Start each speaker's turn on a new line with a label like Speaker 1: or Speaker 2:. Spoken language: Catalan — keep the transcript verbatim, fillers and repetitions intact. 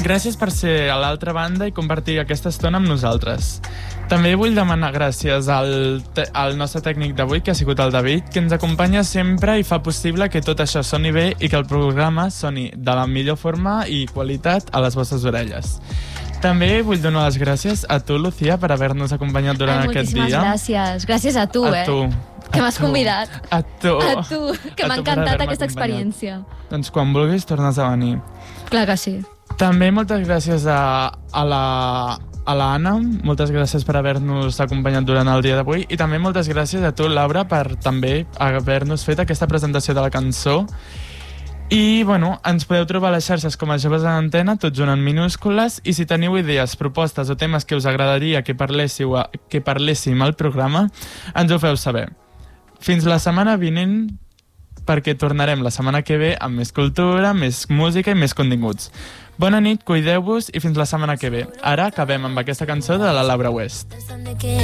Speaker 1: Gràcies per ser a l'altra banda i compartir aquesta estona amb nosaltres. També vull demanar gràcies al, te al nostre tècnic d'avui, que ha sigut el David, que ens acompanya sempre i fa possible que tot això soni bé i que el programa soni de la millor forma i qualitat a les vostres orelles. També vull donar les gràcies a tu, Lucía, per haver-nos acompanyat durant
Speaker 2: Ai,
Speaker 1: aquest dia.
Speaker 2: moltíssimes gràcies. Gràcies a tu,
Speaker 1: a
Speaker 2: eh?
Speaker 1: tu.
Speaker 2: Que m'has convidat.
Speaker 1: A tu.
Speaker 2: A tu, que m'ha encantat aquesta experiència.
Speaker 1: Doncs quan vulguis tornes a venir.
Speaker 2: Clar que sí.
Speaker 1: També moltes gràcies a, a la... a l'Anna, moltes gràcies per haver-nos acompanyat durant el dia d'avui i també moltes gràcies a tu, Laura, per també haver-nos fet aquesta presentació de la cançó. I, bueno, ens podeu trobar a les xarxes com a Joves en Antena, tots junt en minúscules, i si teniu idees, propostes o temes que us agradaria que parléssiu a, que parléssim al programa, ens ho feu saber. Fins la setmana vinent, perquè tornarem la setmana que ve amb més cultura, més música i més continguts. Bona nit, cuideu-vos i fins la setmana que ve. Ara acabem amb aquesta cançó de la Laura West.